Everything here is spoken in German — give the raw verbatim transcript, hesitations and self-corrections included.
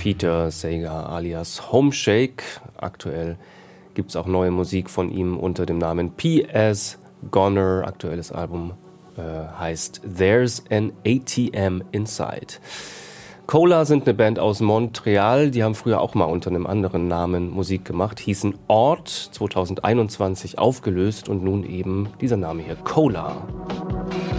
Peter Sager alias Homeshake. Aktuell gibt es auch neue Musik von ihm unter dem Namen P S Goner. Aktuelles Album äh, heißt There's an A T M Inside. Cola sind eine Band aus Montreal, die haben früher auch mal unter einem anderen Namen Musik gemacht, hießen Ort, zwanzig einundzwanzig aufgelöst und nun eben dieser Name hier, Cola.